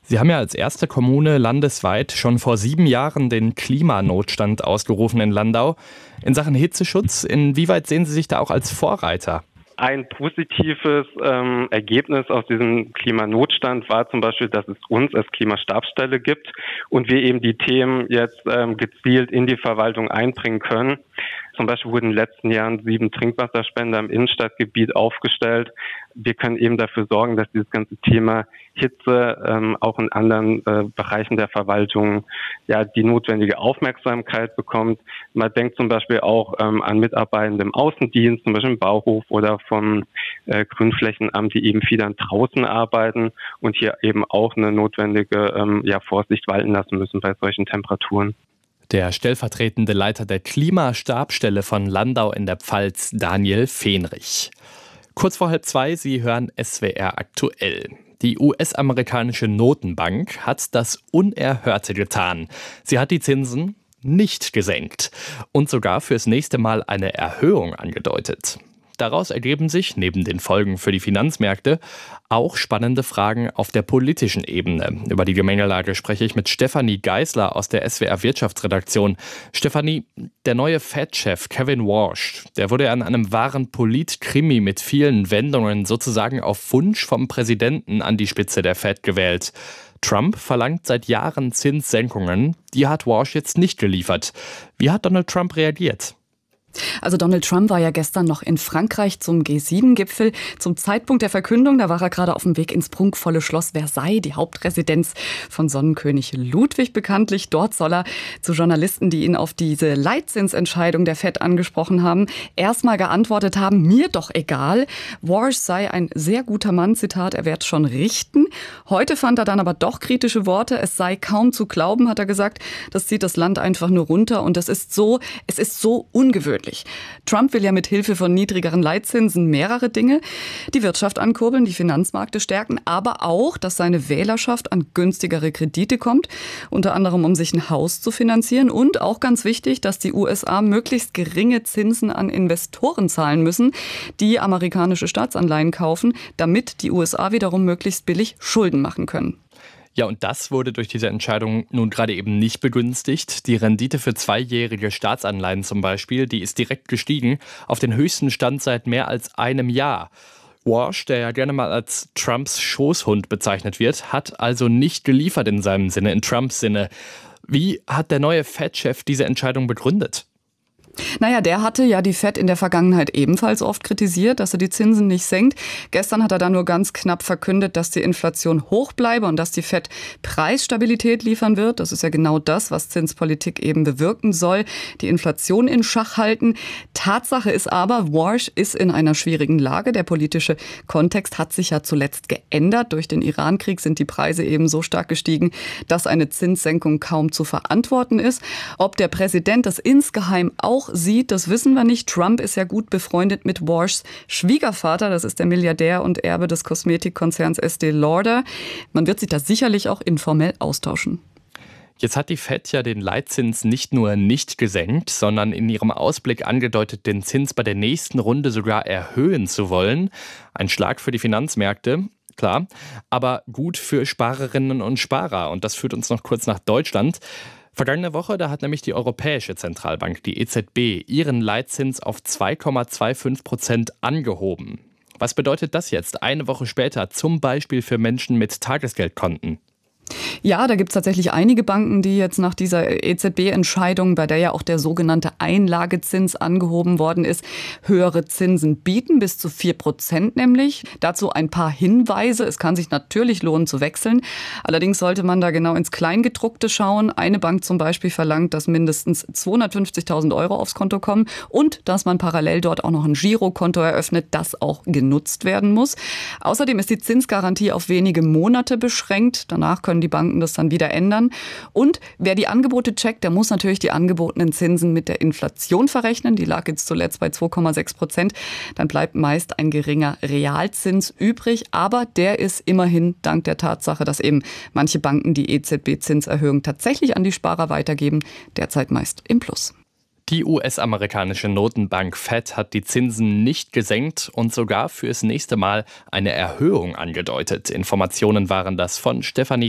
Sie haben ja als erste Kommune landesweit schon vor 7 Jahren den Klimanotstand ausgerufen in Landau. In Sachen Hitzeschutz, inwieweit sehen Sie sich da auch als Vorreiter? Ein positives Ergebnis aus diesem Klimanotstand war zum Beispiel, dass es uns als Klimastabsstelle gibt und wir eben die Themen jetzt gezielt in die Verwaltung einbringen können. Zum Beispiel wurden in den letzten Jahren 7 Trinkwasserspender im Innenstadtgebiet aufgestellt. Wir können eben dafür sorgen, dass dieses ganze Thema Hitze auch in anderen Bereichen der Verwaltung die notwendige Aufmerksamkeit bekommt. Man denkt zum Beispiel auch an Mitarbeitende im Außendienst, zum Beispiel im Bauhof oder vom Grünflächenamt, die eben viel dann draußen arbeiten und hier eben auch eine notwendige Vorsicht walten lassen müssen bei solchen Temperaturen. Der stellvertretende Leiter der Klimastabsstelle von Landau in der Pfalz, Daniel Fenrich. Kurz vor 1:30, Sie hören SWR aktuell. Die US-amerikanische Notenbank hat das Unerhörte getan. Sie hat die Zinsen nicht gesenkt und sogar fürs nächste Mal eine Erhöhung angedeutet. Daraus ergeben sich, neben den Folgen für die Finanzmärkte, auch spannende Fragen auf der politischen Ebene. Über die Gemengelage spreche ich mit Stefanie Geisler aus der SWR Wirtschaftsredaktion. Stefanie, der neue Fed-Chef Kevin Warsh, der wurde an einem wahren Polit-Krimi mit vielen Wendungen sozusagen auf Wunsch vom Präsidenten an die Spitze der Fed gewählt. Trump verlangt seit Jahren Zinssenkungen, die hat Warsh jetzt nicht geliefert. Wie hat Donald Trump reagiert? Also Donald Trump war ja gestern noch in Frankreich zum G7-Gipfel. Zum Zeitpunkt der Verkündung, da war er gerade auf dem Weg ins prunkvolle Schloss Versailles, die Hauptresidenz von Sonnenkönig Ludwig bekanntlich. Dort soll er zu Journalisten, die ihn auf diese Leitzinsentscheidung der Fed angesprochen haben, erstmal geantwortet haben, mir doch egal. Warsh sei ein sehr guter Mann, Zitat, er werde schon richten. Heute fand er dann aber doch kritische Worte. Es sei kaum zu glauben, hat er gesagt. Das zieht das Land einfach nur runter und es ist so ungewöhnlich. Trump will ja mit Hilfe von niedrigeren Leitzinsen mehrere Dinge. Die Wirtschaft ankurbeln, die Finanzmärkte stärken, aber auch, dass seine Wählerschaft an günstigere Kredite kommt, unter anderem um sich ein Haus zu finanzieren und auch ganz wichtig, dass die USA möglichst geringe Zinsen an Investoren zahlen müssen, die amerikanische Staatsanleihen kaufen, damit die USA wiederum möglichst billig Schulden machen können. Ja, und das wurde durch diese Entscheidung nun gerade eben nicht begünstigt. Die Rendite für 2-jährige Staatsanleihen zum Beispiel, die ist direkt gestiegen auf den höchsten Stand seit mehr als einem Jahr. Warsh, der ja gerne mal als Trumps Schoßhund bezeichnet wird, hat also nicht geliefert in seinem Sinne, in Trumps Sinne. Wie hat der neue Fed-Chef diese Entscheidung begründet? Naja, der hatte ja die Fed in der Vergangenheit ebenfalls oft kritisiert, dass er die Zinsen nicht senkt. Gestern hat er dann nur ganz knapp verkündet, dass die Inflation hoch bleibe und dass die Fed Preisstabilität liefern wird. Das ist ja genau das, was Zinspolitik eben bewirken soll, die Inflation in Schach halten. Tatsache ist aber, Warsh ist in einer schwierigen Lage. Der politische Kontext hat sich ja zuletzt geändert. Durch den Irankrieg sind die Preise eben so stark gestiegen, dass eine Zinssenkung kaum zu verantworten ist. Ob der Präsident das insgeheim auch sieht, das wissen wir nicht. Trump ist ja gut befreundet mit Warshs Schwiegervater. Das ist der Milliardär und Erbe des Kosmetikkonzerns Estée Lauder. Man wird sich da sicherlich auch informell austauschen. Jetzt hat die Fed ja den Leitzins nicht nur nicht gesenkt, sondern in ihrem Ausblick angedeutet, den Zins bei der nächsten Runde sogar erhöhen zu wollen. Ein Schlag für die Finanzmärkte. Klar, aber gut für Sparerinnen und Sparer. Und das führt uns noch kurz nach Deutschland. Vergangene Woche, da hat nämlich die Europäische Zentralbank, die EZB, ihren Leitzins auf 2,25% angehoben. Was bedeutet das jetzt eine Woche später, zum Beispiel für Menschen mit Tagesgeldkonten? Ja, da gibt es tatsächlich einige Banken, die jetzt nach dieser EZB-Entscheidung, bei der ja auch der sogenannte Einlagezins angehoben worden ist, höhere Zinsen bieten, bis zu 4% nämlich. Dazu ein paar Hinweise. Es kann sich natürlich lohnen zu wechseln. Allerdings sollte man da genau ins Kleingedruckte schauen. Eine Bank zum Beispiel verlangt, dass mindestens 250.000 Euro aufs Konto kommen und dass man parallel dort auch noch ein Girokonto eröffnet, das auch genutzt werden muss. Außerdem ist die Zinsgarantie auf wenige Monate beschränkt. Danach können die Banken das dann wieder ändern. Und wer die Angebote checkt, der muss natürlich die angebotenen Zinsen mit der Inflation verrechnen. Die lag jetzt zuletzt bei 2,6%. Dann bleibt meist ein geringer Realzins übrig. Aber der ist immerhin dank der Tatsache, dass eben manche Banken die EZB-Zinserhöhung tatsächlich an die Sparer weitergeben, derzeit meist im Plus. Die US-amerikanische Notenbank Fed hat die Zinsen nicht gesenkt und sogar fürs nächste Mal eine Erhöhung angedeutet. Informationen waren das von Stefanie